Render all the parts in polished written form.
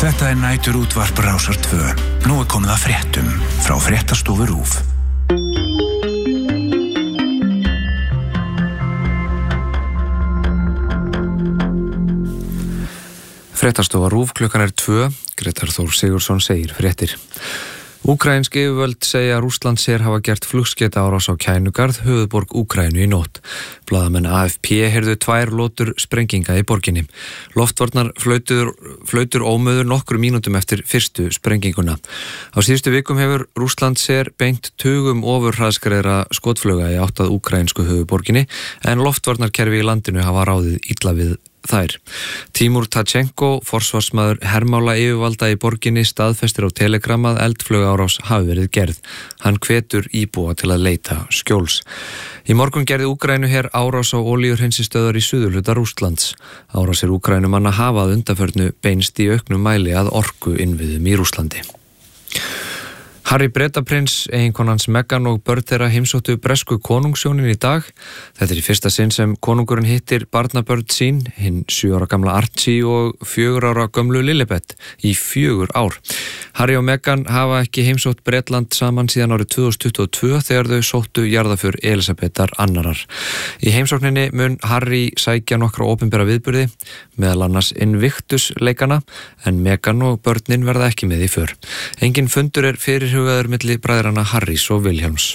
Þetta nætur útvarp Rásar 2. Nú komið að fréttum frá Fréttastofu RÚV. Fréttastofa RÚV, klukkan 2. Grétar Þór Sigurðsson segir fréttir. Úkraínsk yfirvöld segja að Rússland sér hafa gert flugskeytaárás á Kænugarð, höfuðborg Úkraínu í nótt. Blaðamenn AFP heyrðu 2 lotur sprenginga í borginni. Loftvarnar flautur ómöður nokkrum mínútum eftir fyrstu sprenginguna. Á síðustu vikum hefur Rússland sér beint tugum ofurhraðskreiðra skotfluga í átt að úkraínsku höfuðborginni, en loftvarnarkerfi í landinu hafa ráðið illa við þær. Tímur Tachenko, forsvarsmaður hermála yfirvalda í borginni, staðfestir á Telegram að eldflugárás hafi verið gerð. Hann hvetur íbúa til að leita skjóls. Í morgun gerði Úkraínuher árás á olíuhreinsistöðvar í suðurhluta Rússlands. Árásir Úkraínumanna hafa að undanförnu beinst í auknum mæli að orku innviðum í Rússlandi. Harry Bretaprins, eiginkonans Meghan og börn þeirra heimsóttu bresku konungshjónin í dag. Þetta í fyrsta sinn sem konungurinn hittir barnabörn sín, hinn 7 ára gamla Archie og 4 ára gömlu Lilibet í 4 ár. Harry og Meghan hafa ekki heimsótt Bretland saman síðan árið 2022 þegar þau sóttu jarðarför Elisabetar annarar. Í heimsókninni mun Harry sækja nokkra opinbera viðburði, meðal annars Invictus leikana, en Meghan og börnin verða ekki með í för. Engin fundur fyrirhugaður milli bræðranna Harrys og Williams.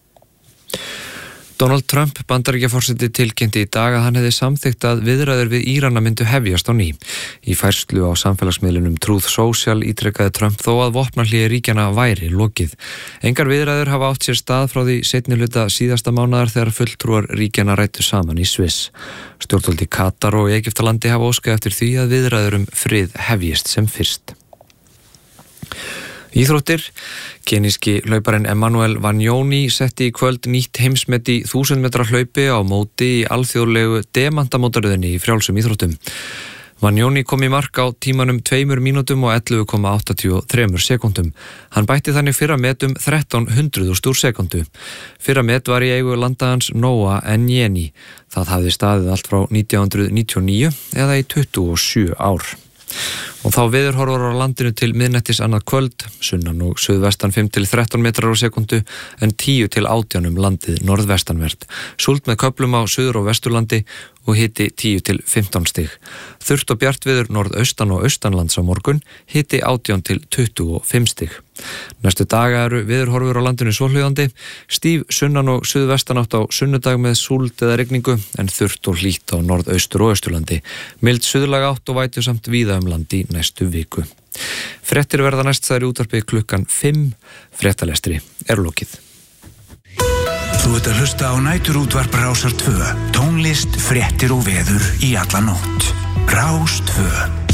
Donald Trump, Bandaríkjaforseti, tilkynnti í dag að hann hefði samþykkt að viðræður við Írana myndu hefjast á ný. Í færslu á samfélagsmiðlunum Truth Social ítrekkaði Trump þó að vopnahléi ríkjanna væri lokið. Engar viðræður hafa átt sér stað frá því seinni hluta síðasta mánaðar þegar fulltrúar ríkjanna ræddu saman í Sviss. Stjórnvöld í Katar og Egyptalandi hafa óskað eftir því að viðræður frið hefjist sem fyrst. Íþróttir. Keníski hlauparinn Emmanuel Wanyoni setti í kvöld nýtt heimsmet í 1000 metra hlaupi á móti í alþjóðlegu demantamótaröðinni í frjálsum íþróttum. Wanyoni kom í mark á tímanum 2 mínútum og 11,83 sekúndum. Hann bætti þannig fyrra met 1300 úr sekundu. Fyrra met var í eigu landans Noah Enyeni. Það hafði staðið allt frá 1999 eða í 27 ár. Og þá veðurhorfur á landinu til miðnættis annað kvöld, sunnan og suðvestan 5-13 metrar á sekundu en 10-18 landið norðvestanvert. Súld með köflum á suður- og vesturlandi og hiti 10-15 stig. Þurrt og bjart veður norðaustan og austanlands á morgun, hiti 18-25 stig. Næstu daga eru veðurhorfur á landinu svohljóðandi, stíf sunnan og suðvestanátt á sunnudag með súld eða rigningu en þurrt og hlýtt á norðaustur og austurlandi. Mild suðurlag átt og vætu samt víða landi næstu viku. Fréttir verða næst þær í útvarpi klukkan 5. Fréttalestri lokið. Þú ert að hlusta á næturútvarp Rásar 2. Tónlist, fréttir og veður í alla nótt. Rás 2.